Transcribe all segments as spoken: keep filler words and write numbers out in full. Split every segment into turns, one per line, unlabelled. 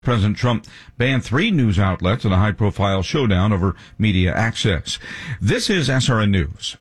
President Trump banned three news outlets in a high-profile showdown over media access. This is S R N News.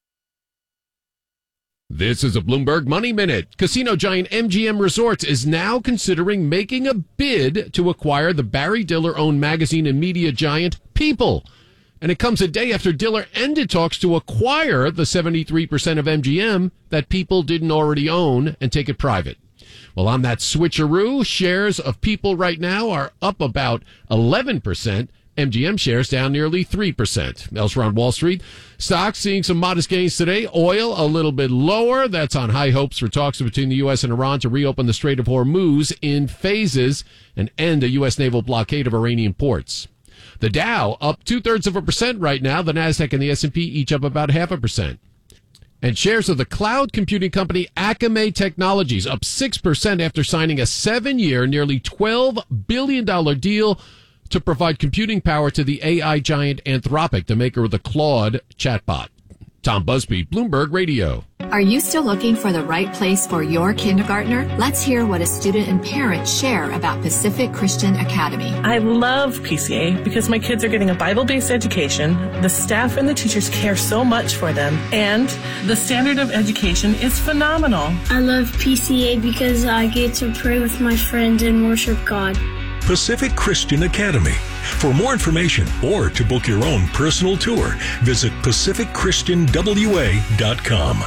This is a Bloomberg Money Minute. Casino giant M G M Resorts is now considering making a bid to acquire the Barry Diller-owned magazine and media giant People. And it comes a day after Diller ended talks to acquire the seventy-three percent of M G M that People didn't already own and take it private. Well, on that switcheroo, shares of People right now are up about eleven percent. M G M shares down nearly three percent. Elsewhere on Wall Street, stocks seeing some modest gains today. Oil a little bit lower. That's on high hopes for talks between the U S and Iran to reopen the Strait of Hormuz in phases and end a U S naval blockade of Iranian ports. The Dow up two-thirds of a percent right now. The Nasdaq and the S and P each up about half a percent. And shares of the cloud computing company Akamai Technologies up six percent after signing a seven-year, nearly twelve billion dollars deal to provide computing power to the A I giant Anthropic, the maker of the Claude chatbot. Tom Busby, Bloomberg Radio.
Are you still looking for the right place for your kindergartner? Let's hear what a student and parent share about Pacific Christian Academy.
I love P C A because my kids are getting a Bible-based education, the staff and the teachers care so much for them, and the standard of education is phenomenal.
I love P C A because I get to pray with my friends and worship God.
Pacific Christian Academy. For more information or to book your own personal tour, visit pacific christian w a dot com.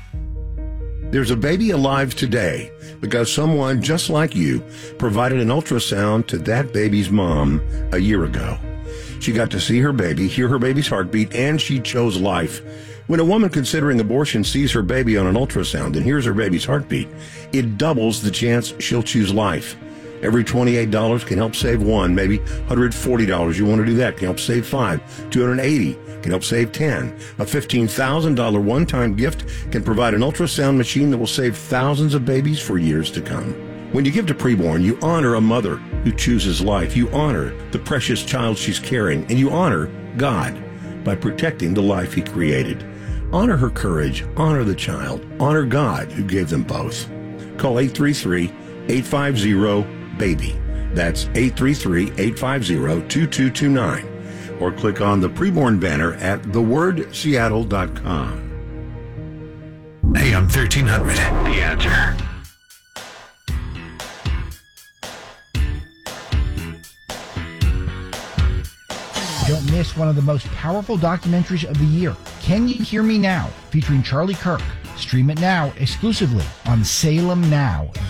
There's a baby alive today because someone just like you provided an ultrasound to that baby's mom a year ago. She got to see her baby, hear her baby's heartbeat, and she chose life. When a woman considering abortion sees her baby on an ultrasound and hears her baby's heartbeat, it doubles the chance she'll choose life. Every twenty-eight dollars can help save one, maybe one hundred forty dollars. You want to do that, can help save five. two hundred eighty dollars can help save ten. A fifteen thousand dollars one-time gift can provide an ultrasound machine that will save thousands of babies for years to come. When you give to Preborn, you honor a mother who chooses life. You honor the precious child she's carrying, and you honor God by protecting the life he created. Honor her courage, honor the child, honor God who gave them both. Call eight three three, eight five zero, BABY. That's eight three three, eight five zero, two two two nine. Or click on the Preborn banner at the word seattle dot com.
A M thirteen hundred, The Answer.
Don't miss one of the most powerful documentaries of the year, Can You Hear Me Now, featuring Charlie Kirk. Stream it now exclusively on Salem Now.